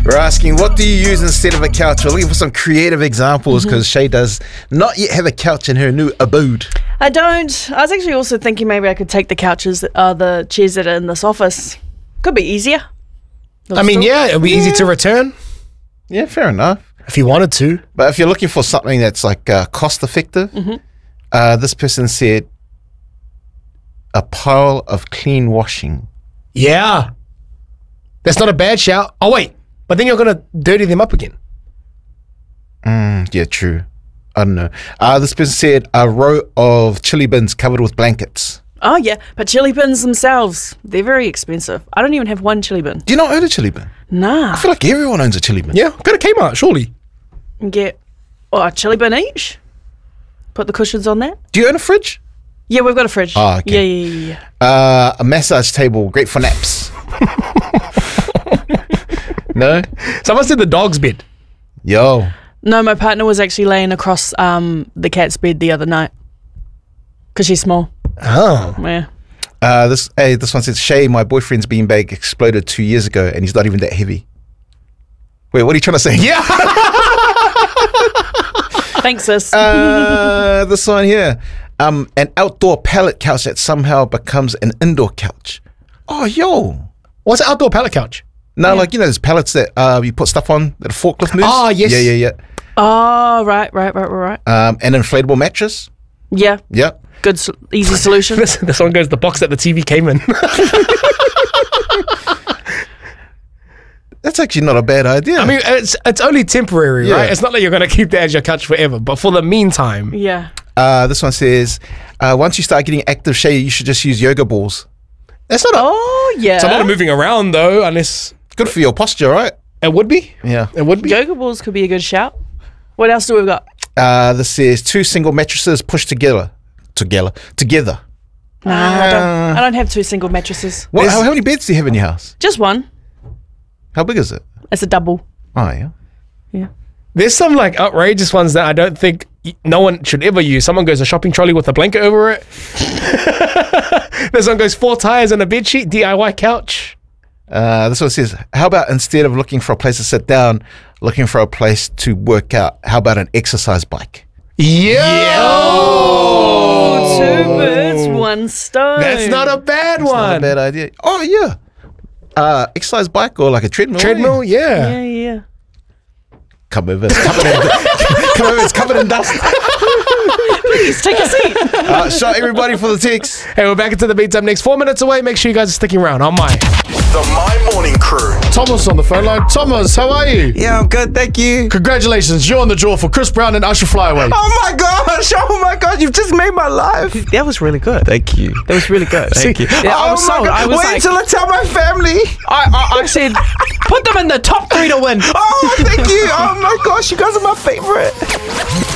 We're asking, what do you use instead of a couch? We're looking for some creative examples because Shay does not yet have a couch in her new abode. I don't. I was actually also thinking maybe I could take the couches, the chairs that are in this office. Could be easier. I mean, yeah, it'd be easy to return Yeah, fair enough. if you wanted to. But if you're looking for something that's like cost effective, this person said a pile of clean washing. Yeah. That's not a bad shout. Oh, wait. But then you're going to dirty them up again. Yeah, true. I don't know. This person said a row of chili bins covered with blankets. Oh, yeah. But chili bins themselves, they're very expensive. I don't even have one chili bin. Do you not own a chili bin? Nah. I feel like everyone owns a chili bin. Yeah. Go to Kmart, surely. Get a chili bin each. Put the cushions on that. Do you own a fridge? Yeah, we've got a fridge. Oh, okay. Yeah. A massage table, great for naps. No? Someone said the dog's bed. Yo. No, my partner was actually laying across the cat's bed the other night because she's small. Oh. Yeah. This one says, Shay, my boyfriend's beanbag exploded 2 years ago and he's not even that heavy. Wait, what are you trying to say? Yeah. Thanks, sis. This one here. An outdoor pallet couch that somehow becomes an indoor couch. Oh, yo. What's an outdoor pallet couch? No, like, you know, there's pallets that you put stuff on that a forklift moves. Oh, yes. Yeah. Oh, right. An inflatable mattress. Yeah. Yep. Good, easy solution. This one goes the box that the TV came in. That's actually not a bad idea. I mean, it's only temporary, Yeah. right? It's not like you're going to keep that as your couch forever. But for the meantime. Yeah. This one says, once you start getting active, Shay, you should just use yoga balls. That's not Oh, yeah. It's a lot of moving around, though, unless Good for your posture, right? it would be. Yeah. It would be. Yoga balls could be a good shout. What else do we got? This says 2 single mattresses pushed together. Nah, I don't have 2 single mattresses. What, how many beds do you have in your house? Just one. How big is it? It's a double. Oh, yeah. Yeah. There's some like outrageous ones that I don't think no one should ever use. Someone goes a shopping trolley with a blanket over it. This one goes 4 tires and a bed sheet, DIY couch. This one says, how about instead of looking for a place to sit down, looking for a place to work out, how about an exercise bike? Yeah. Oh, 2 birds, 1 stone. That's not a bad Not a one. bad idea. Oh, yeah. Exercise bike or like a treadmill? Treadmill, yeah. Yeah. Come over. It's covered in dust. Please take a seat. Shout everybody for the text. Hey, we're back into the beats up next. 4 minutes away. Make sure you guys are sticking around on my. The My Morning Crew. Thomas on the phone line. Thomas, how are you? Yeah, I'm good, thank you. Congratulations, you're on the draw for Chris Brown and Usher Flyaway. Oh my gosh, you've just made my life. That was really good. Thank you. That was really good. Thank you. Yeah, I was sold. I was Wait like, till I tell my family. I said, put them in the top 3 to win. Oh, thank you. Oh my gosh, you guys are my favorite.